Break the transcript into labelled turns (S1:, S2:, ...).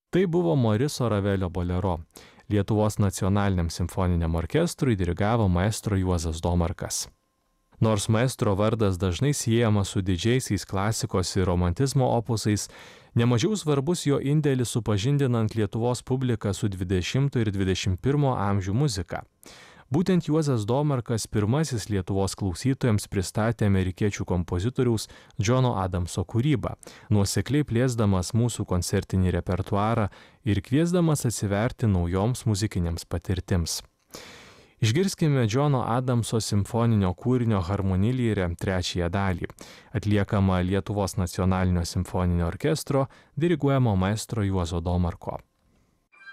S1: Tai buvo Moriso Ravelio bolero. Lietuvos nacionaliniam simfoniniam orkestrui dirigavo maestro Juozas Domarkas. Nors maestro vardas dažnai siejamas su didžiaisiais klasikos ir romantizmo opusais, nemažiau svarbus jo indėlis supažindinant Lietuvos publiką su 20 ir 21 amžių muzika. Būtent Juozas Domarkas pirmasis Lietuvos klausytojams pristatė amerikiečių kompozitoriaus Johno Adamso kūrybą, nuosekliai plėsdamas mūsų koncertinį repertuarą ir kviesdamas atsiverti naujoms muzikinėms patirtims. Išgirskime Johno Adamso simfoninio kūrinio Harmonilyrė trečiąją dalį, atliekama Lietuvos nacionalinio simfoninio orkestro, diriguojamo maestro Juozo Domarko.